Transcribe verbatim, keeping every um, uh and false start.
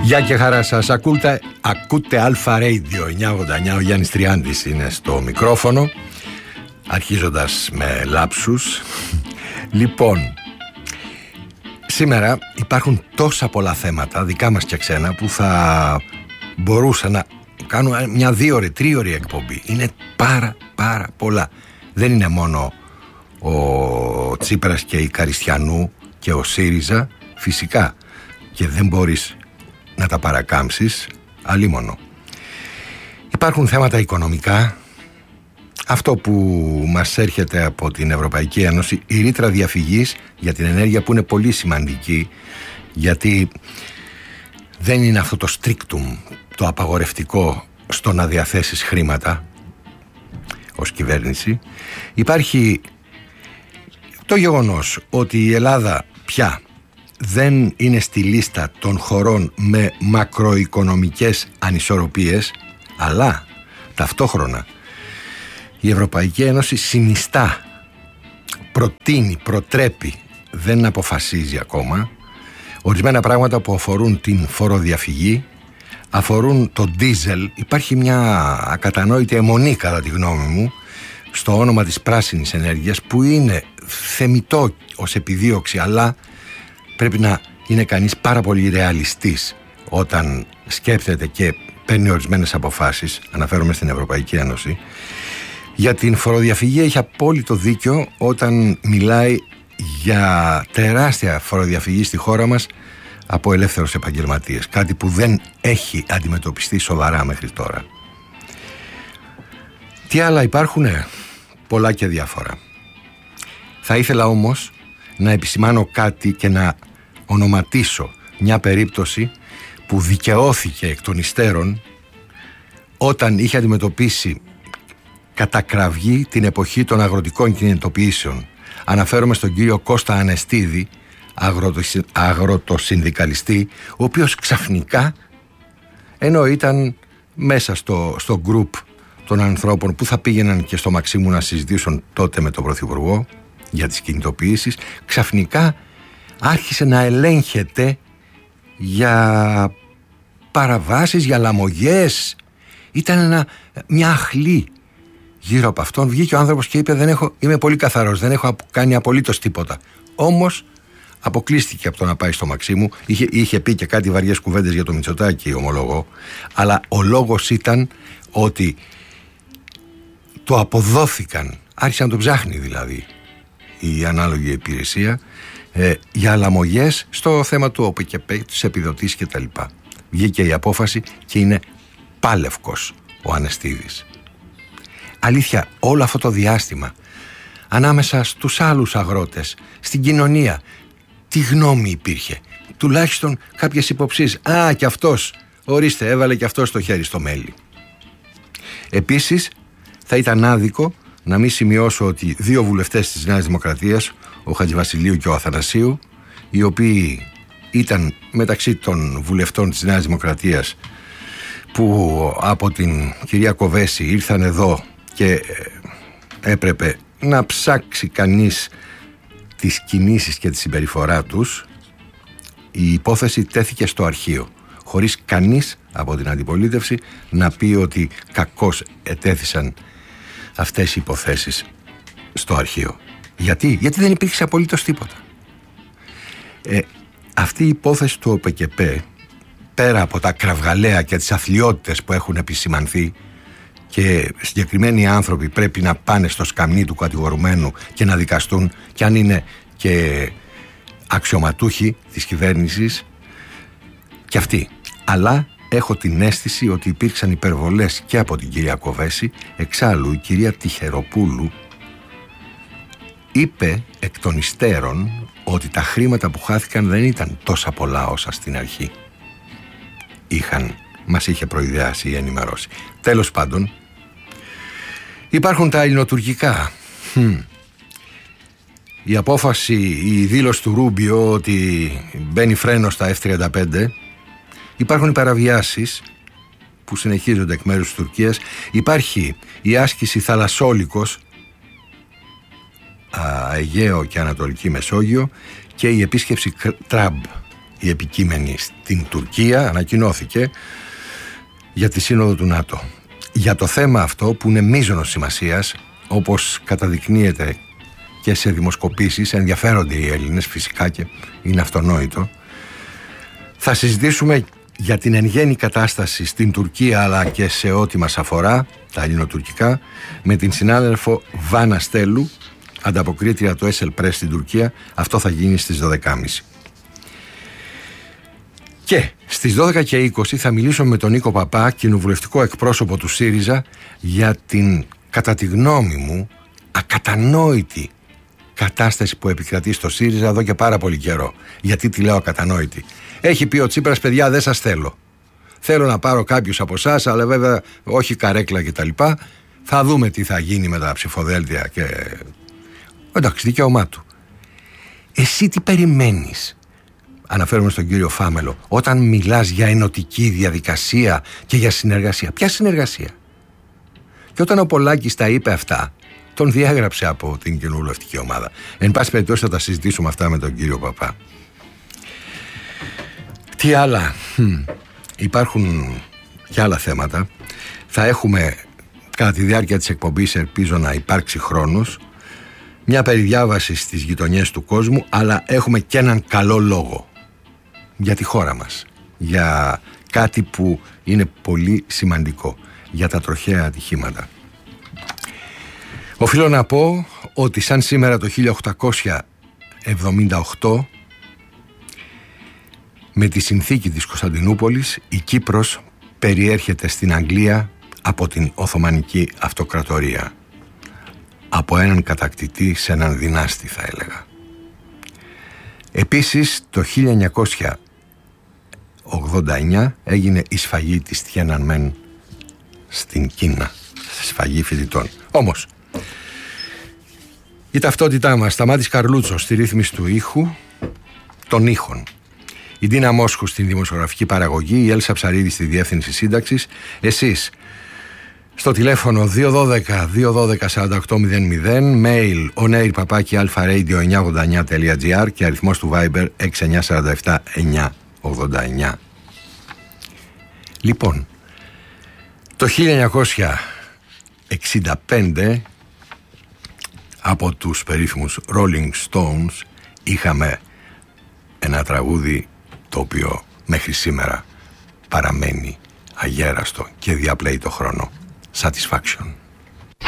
Γεια και χαρά σας. Ακούτε, ακούτε Αλφα Radio εννιακόσια ογδόντα εννιά. Ο Γιάννης Τριάντης είναι στο μικρόφωνο, αρχίζοντας με λάψους. Λοιπόν, σήμερα υπάρχουν τόσα πολλά θέματα, δικά μας και ξένα, που θα μπορούσα να κάνω μια δίωρη, τρίωρη εκπομπή. Είναι πάρα πάρα πολλά. Δεν είναι μόνο ο Τσίπρας και η Καριστιανού και ο ΣΥΡΙΖΑ, φυσικά, και δεν μπορείς να τα παρακάμψεις, αλίμονο. Υπάρχουν θέματα οικονομικά. Αυτό που μας έρχεται από την Ευρωπαϊκή Ένωση, η ρήτρα διαφυγής για την ενέργεια, που είναι πολύ σημαντική, γιατί δεν είναι αυτό το strictum, το απαγορευτικό στο να διαθέσεις χρήματα ως κυβέρνηση. Υπάρχει το γεγονός ότι η Ελλάδα πια δεν είναι στη λίστα των χωρών με μακροοικονομικές ανισορροπίες, αλλά ταυτόχρονα η Ευρωπαϊκή Ένωση συνιστά, προτείνει, προτρέπει, δεν αποφασίζει ακόμα, ορισμένα πράγματα που αφορούν την φοροδιαφυγή, αφορούν το ντίζελ. Υπάρχει μια ακατανόητη αιμονή, κατά τη γνώμη μου, στο όνομα της πράσινης ενέργειας, που είναι θεμιτό ως επιδίωξη, αλλά πρέπει να είναι κανείς πάρα πολύ ρεαλιστής όταν σκέφτεται και παίρνει ορισμένες αποφάσεις. Αναφέρομαι στην Ευρωπαϊκή Ένωση. Για την φοροδιαφυγή έχει απόλυτο δίκιο όταν μιλάει για τεράστια φοροδιαφυγή στη χώρα μας από ελεύθερους επαγγελματίες. Κάτι που δεν έχει αντιμετωπιστεί σοβαρά μέχρι τώρα. Τι άλλα υπάρχουνε? Πολλά και διάφορα. Θα ήθελα όμως να επισημάνω κάτι και να ονοματίσω μια περίπτωση που δικαιώθηκε εκ των υστέρων όταν είχε αντιμετωπίσει κατακραυγή την εποχή των αγροτικών κινητοποιήσεων. Αναφέρομαι στον κύριο Κώστα Ανεστίδη, αγροτοσυνδικαλιστή, ο οποίος ξαφνικά, ενώ ήταν μέσα στο, στο γκρουπ των ανθρώπων που θα πήγαιναν και στο Μαξίμου να συζητήσουν τότε με τον Πρωθυπουργό για τις κινητοποιήσεις, ξαφνικά άρχισε να ελέγχεται για παραβάσεις, για λαμογές. Ήταν ένα, μια αχλή γύρω από αυτόν. Βγήκε ο άνθρωπος και είπε: δεν έχω, είμαι πολύ καθαρός, δεν έχω κάνει απολύτως τίποτα. Όμως αποκλείστηκε από το να πάει στο Μαξίμου. Είχε, είχε πει και κάτι βαριές κουβέντες για το Μητσοτάκη, ομολογώ. Αλλά ο λόγος ήταν ότι το αποδόθηκαν, άρχισε να το ψάχνει δηλαδή η ανάλογη υπηρεσία, ε, για λαμογές στο θέμα του ΟΠΕΚΕΠΕ, της επιδοτήσεις κτλ. Βγήκε η απόφαση και είναι πάλευκος ο Ανεστίδης. Αλήθεια, όλο αυτό το διάστημα, ανάμεσα στους άλλους αγρότες, στην κοινωνία, τι γνώμη υπήρχε? Τουλάχιστον κάποιες υποψίες. Α, και αυτός, ορίστε, έβαλε και αυτός το χέρι στο μέλι. Επίσης, θα ήταν άδικο να μην σημειώσω ότι δύο βουλευτές της Νέας Δημοκρατίας, ο Χατζηβασιλείου και ο Αθανασίου, οι οποίοι ήταν μεταξύ των βουλευτών της Νέας Δημοκρατίας που από την κυρία Κοβέση ήρθαν εδώ και έπρεπε να ψάξει κανείς τις κινήσεις και τη συμπεριφορά τους, η υπόθεση τέθηκε στο αρχείο, χωρίς κανείς από την αντιπολίτευση να πει ότι κακώς ετέθησαν αυτές οι υποθέσεις στο αρχείο. Γιατί? Γιατί δεν υπήρξε απολύτως τίποτα. Ε, αυτή η υπόθεση του ΟΠΕΚΕΠΕ, πέρα από τα κραυγαλαία και τις αθλιότητες που έχουν επισημανθεί, και συγκεκριμένοι άνθρωποι πρέπει να πάνε στο σκαμνί του κατηγορουμένου και να δικαστούν, και αν είναι και αξιωματούχοι της κυβέρνησης, και αυτοί. Αλλά έχω την αίσθηση ότι υπήρξαν υπερβολές και από την κυρία Κοβέση. Εξάλλου η κυρία Τυχεροπούλου είπε εκ των υστέρων ότι τα χρήματα που χάθηκαν δεν ήταν τόσα πολλά όσα στην αρχή είχαν, μας είχε προειδεάσει ή ενημερώσει. Τέλος πάντων, υπάρχουν τα ελληνοτουρκικά. Hm. Η απόφαση, η δήλωση του Ρούμπιο ότι μπαίνει φρένο στα εφ τριάντα πέντε. Υπάρχουν οι παραβιάσεις που συνεχίζονται εκ μέρους της Τουρκίας. Υπάρχει η άσκηση Θαλασσόλικος, Αιγαίο και Ανατολική Μεσόγειο, και η επίσκεψη Τραμπ η επικείμενη στην Τουρκία, ανακοινώθηκε για τη Σύνοδο του ΝΑΤΟ. Για το θέμα αυτό που είναι μείζωνος σημασίας, όπως καταδεικνύεται και σε δημοσκοπήσεις, ενδιαφέρονται οι Έλληνες φυσικά και είναι αυτονόητο. Θα συζητήσουμε για την εν γέννη κατάσταση στην Τουρκία αλλά και σε ό,τι μας αφορά, τα ελληνοτουρκικά, με την συνάδελφο Βάνα Στέλου, ανταποκρίτρια του Έσελ Πρες στην Τουρκία. Αυτό θα γίνει στις δώδεκα και τριάντα. Και στις δώδεκα και είκοσι θα μιλήσω με τον Νίκο Παπά, κοινοβουλευτικό εκπρόσωπο του ΣΥΡΙΖΑ, για την, κατά τη γνώμη μου, ακατανόητη κατάσταση που επικρατεί στο ΣΥΡΙΖΑ εδώ και πάρα πολύ καιρό. Γιατί τη λέω ακατανόητη? Έχει πει ο Τσίπρας, παιδιά, δεν σας θέλω. Θέλω να πάρω κάποιους από εσάς, αλλά βέβαια όχι καρέκλα κτλ. Θα δούμε τι θα γίνει με τα ψηφοδέλτια και... Εντάξει, δικαίωμά του. Εσύ τι περιμένεις? Αναφέρομαι στον κύριο Φάμελο. Όταν μιλάς για ενωτική διαδικασία και για συνεργασία. Ποια συνεργασία? Και όταν ο Πολάκης τα είπε αυτά, τον διέγραψε από την κοινοβουλευτική ομάδα. Εν πάση περιπτώσει θα τα συζητήσουμε αυτά με τον κύριο Παπά. Τι άλλα? Hm. Υπάρχουν και άλλα θέματα. Θα έχουμε κατά τη διάρκεια της εκπομπής, ελπίζω να υπάρξει χρόνος, μια περιδιάβαση στις γειτονιές του κόσμου, αλλά έχουμε και έναν καλό λόγο για τη χώρα μας, για κάτι που είναι πολύ σημαντικό, για τα τροχαία ατυχήματα. Οφείλω να πω ότι σαν σήμερα το χίλια οκτακόσια εβδομήντα οκτώ, με τη συνθήκη της Κωνσταντινούπολης, η Κύπρος περιέρχεται στην Αγγλία από την Οθωμανική Αυτοκρατορία. Από έναν κατακτητή σε έναν δυνάστη, θα έλεγα. Επίσης το χίλια εννιακόσια ογδόντα εννιά έγινε η σφαγή της Τιένανμεν στην Κίνα, σφαγή φοιτητών. Όμως η ταυτότητά μας, Σταμάτης Καρλούτσος στη ρύθμιση του ήχου, των ήχων, η Ντίνα Μόσχου στην δημοσιογραφική παραγωγή, η Έλσα Ψαρίδη στη διεύθυνση σύνταξης, εσείς στο τηλέφωνο δύο ένα δύο δύο ένα δύο σαράντα οκτώ μηδέν μηδέν, mail onair παπάκι alpharadio εννιακόσια ογδόντα εννιά τελεία τζι άρ και αριθμός του Viber έξι εννιά τέσσερα επτά εννιά ογδόντα εννιά. Λοιπόν, το χίλια εννιακόσια εξήντα πέντε από τους περίφημους Rolling Stones είχαμε ένα τραγούδι το οποίο μέχρι σήμερα παραμένει αγέραστο και διαπλέει το χρόνο. Satisfaction.